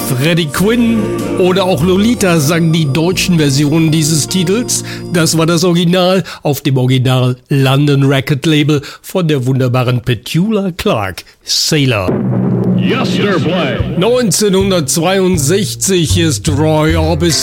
Freddie Quinn oder auch Lolita sangen die deutschen Versionen dieses Titels. Das war das Original auf dem Original London Record Label von der wunderbaren Petula Clark, Sailor. Yesterday. 1962 ist Roy Orbison